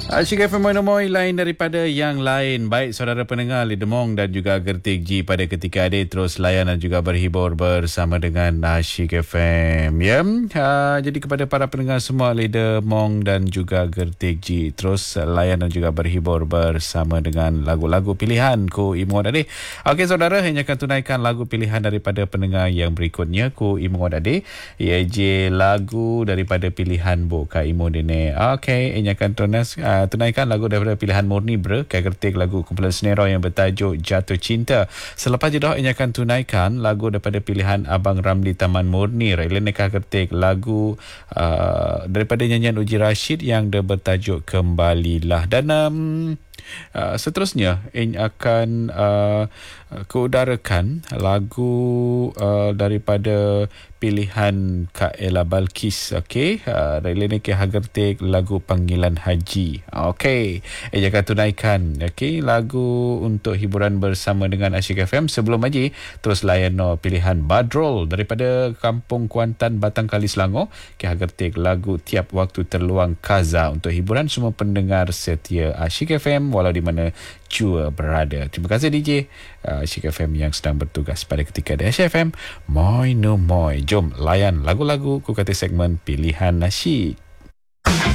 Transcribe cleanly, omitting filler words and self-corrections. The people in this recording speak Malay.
Asyik FM Moinomoy lain daripada yang lain. Baik saudara pendengar Lidemong dan juga Gertik G pada ketika adik terus layan dan juga berhibur bersama dengan Asyik FM. Ya, jadi kepada para pendengar semua Lidemong dan juga Gertik G terus layan dan juga berhibur bersama dengan lagu-lagu pilihan Ku Imo Adik. Okey saudara, hanya akan tunaikan lagu pilihan daripada pendengar yang berikutnya Ku Imo Adik. Ia lagu daripada pilihan Bu Ka Imo Dene. Okey, hanya akan tunaikan lagu daripada pilihan Murni Bre, Ketik lagu kumpulan Senero yang bertajuk Jatuh Cinta. Selepas itu ini akan tunaikan lagu daripada pilihan Abang Ramli Taman Murni, Railan Ketik lagu daripada nyanyian Uji Rashid yang bertajuk Kembalilah. Dan seterusnya ini akan keudarakan lagu daripada pilihan Kak Ella Balkis. Okey, Railan Ketik lagu Panggilan Haji. Okey, akan tunaikan lagu untuk hiburan bersama dengan Asyik FM. Sebelum Haji, terus layan pilihan Badrol daripada Kampung Kuantan, Batangkali, Selangor. Ketik lagu Tiap Waktu Terluang Kaza untuk hiburan semua pendengar setia Asyik FM walau di mana jua berada. Terima kasih DJ Asyik FM yang sedang bertugas pada ketika di Asyik FM. Moi no moi. Jom layan lagu-lagu ku kata segmen pilihan Asyik.